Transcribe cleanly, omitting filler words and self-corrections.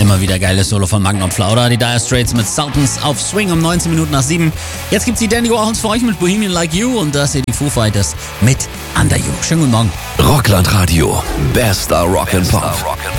Immer wieder geiles Solo von Magnum Flauder. Die Dire Straits mit Sultans auf Swing um 19 Minuten nach 7. Jetzt gibt's die Dandy Warhols für euch mit Bohemian Like You und das hier die Foo Fighters mit Under You. Schönen guten Morgen. Rockland Radio. Bester Rock and Pop.